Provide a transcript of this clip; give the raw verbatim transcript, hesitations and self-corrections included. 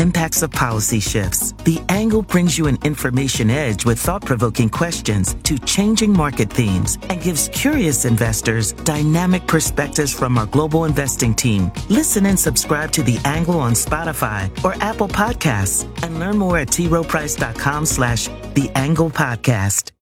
impacts of policy shifts. The Angle brings you an information edge with thought-provoking questions to changing market themes and gives curious investors dynamic perspectives from our global investing team. Listen and subscribe to The Angle on Spotify or Apple Podcasts and learn more at t rowe price dot com slash The Angle Podcast.